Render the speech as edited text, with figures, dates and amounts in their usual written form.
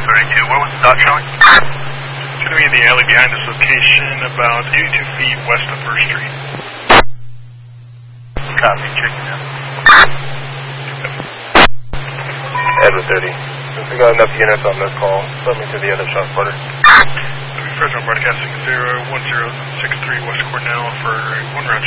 32. What was the dot showing? It's going to be in the alley behind this location, about 82 feet west of First Street. Copy, checking out. Edward 30. Since we got enough units on this call, send me to the other shop quarter. Fresno broadcasting 01063 West Cornell for one round